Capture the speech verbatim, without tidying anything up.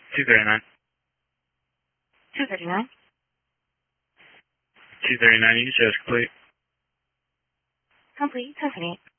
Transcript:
two thirty-nine. two thirty-nine. two thirty-nine, you can show us complete. Complete. Tiffany.